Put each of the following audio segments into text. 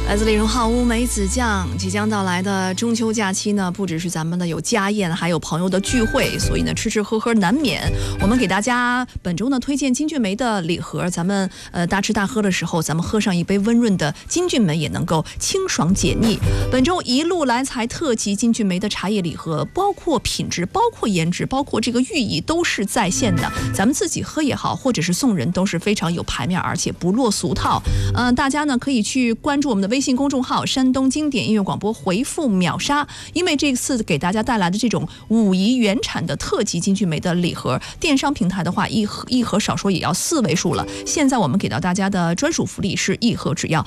来自李荣浩乌梅子酱，即将到来的中秋假期呢，不只是咱们的有家宴，还有朋友的聚会，所以呢，吃吃喝喝难免。我们给大家本周呢推荐金骏眉的礼盒，咱们大吃大喝的时候，咱们喝上一杯温润的金骏眉，也能够清爽解腻。本周一路来财特级金骏眉的茶叶礼盒，包括品质、包括颜值、包括这个寓意，都是在线的。咱们自己喝也好，或者是送人，都是非常有排面，而且不落俗套。大家呢可以去关注我们的微信公众号山东经典音乐广播，回复秒杀，因为这次给大家带来的这种武夷原产的特级金骏眉的礼盒，电商平台的话一盒少说也要4位数了。现在我们给到大家的专属福利是一盒只要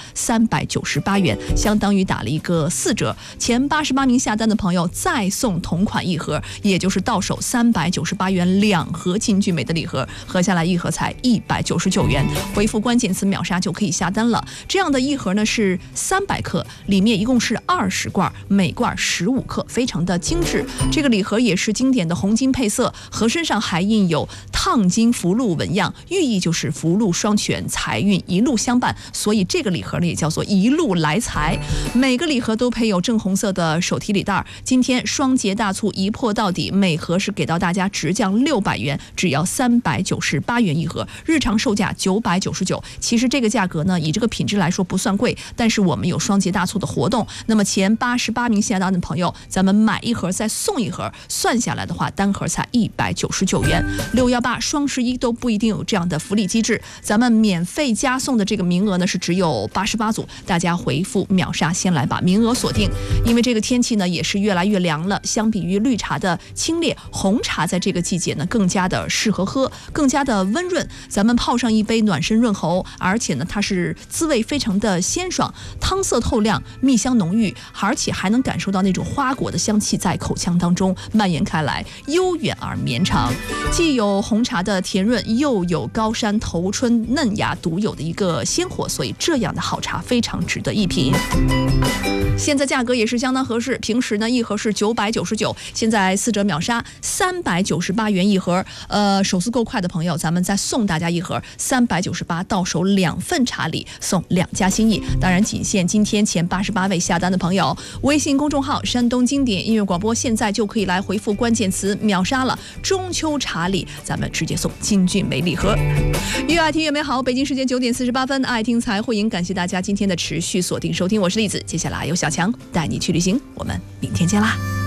398元，相当于打了一个4折。前88名下单的朋友再送同款一盒，也就是到手398元2盒金骏眉的礼盒，合下来一盒才199元。回复关键词秒杀就可以下单了。这样的一盒呢是300克，里面一共是20罐，每罐15克，非常的精致。这个礼盒也是经典的红金配色，盒身上还印有烫金福禄纹样，寓意就是福禄双全，财运一路相伴，所以这个礼盒呢也叫做一路来财。每个礼盒都配有正红色的手提礼袋，今天双节大促一破到底，每盒是给到大家直降600元，只要398元一盒，日常售价999。其实这个价格呢，以这个品质来说不算贵，但是我们有双节大促的活动，那么前88名下单的朋友，咱们买一盒再送一盒，算下来的话，单盒才199元。618双11都不一定有这样的福利机制，咱们免费加送的这个名额呢是只有88组，大家回复秒杀先来把名额锁定。因为这个天气呢也是越来越凉了，相比于绿茶的清冽，红茶在这个季节呢更加的适合喝，更加的温润。咱们泡上一杯暖身润喉，而且呢它是滋味非常的鲜爽，汤色透亮，蜜香浓郁，而且还能感受到那种花果的香气在口腔当中蔓延开来，悠远而绵长。既有红茶的甜润，又有高山头春嫩芽独有的一个鲜活，所以这样的好茶非常值得一品。现在价格也是相当合适，平时呢一盒是999，现在4折秒杀398元一盒。手速够快的朋友，咱们再送大家一盒398，到手2份茶礼，送2家心意。当然仅限今天前88位下单的朋友。微信公众号山东经典音乐广播，现在就可以来回复关键词秒杀了。中秋茶礼，咱们直接送金骏眉礼盒。越爱听越美好，北京时间9点48分，爱听才会赢。感谢大家今天的持续锁定收听，我是栗子，接下来由小强带你去旅行，我们明天见啦。